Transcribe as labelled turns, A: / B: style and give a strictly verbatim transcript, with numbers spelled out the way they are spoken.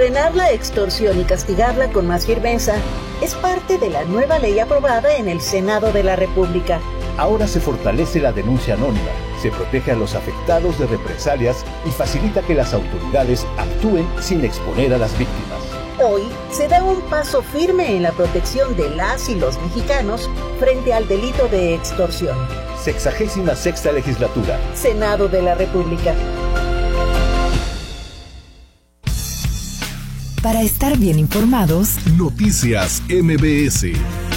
A: Frenar la extorsión y castigarla con más firmeza es parte de la nueva ley aprobada en el Senado de la República.
B: Ahora se fortalece la denuncia anónima, se protege a los afectados de represalias y facilita que las autoridades actúen sin exponer a las víctimas.
A: Hoy se da un paso firme en la protección de las y los mexicanos frente al delito de extorsión.
B: Sexagésima sexta legislatura.
A: Senado de la República.
C: Para estar bien informados,
D: Noticias M B S.